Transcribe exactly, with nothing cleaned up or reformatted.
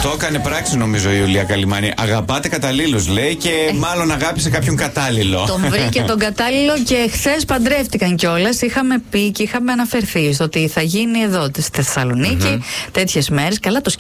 Το έκανε πράξη νομίζω η Ιουλία Καλιμάνη. Αγαπάτε καταλήλους λέει και ε. μάλλον αγάπησε κάποιον κατάλληλο. Τον βρήκε τον κατάλληλο και χθες παντρεύτηκαν κιόλας. Είχαμε πει και είχαμε αναφερθεί στο ότι θα γίνει εδώ στη Θεσσαλονίκη mm-hmm. τέτοιες μέρες. Καλά το